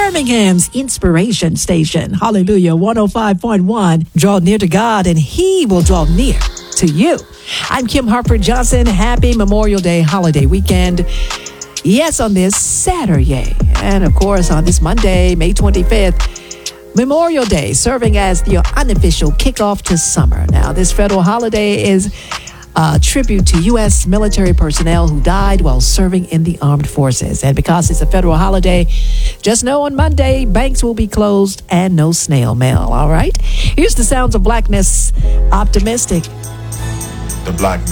Birmingham's Inspiration Station. Hallelujah. 105.1. Draw near to God and He will draw near to you. I'm Kim Harper Johnson. Happy Memorial Day holiday weekend. Yes, on this Saturday. And of course, on this Monday, May 25th, Memorial Day, serving as the unofficial kickoff to summer. Now, this federal holiday is a tribute to U.S. military personnel who died while serving in the armed forces. And because it's a federal holiday, just know on Monday, banks will be closed and no snail mail, all right? Here's the sounds of blackness, optimistic. The black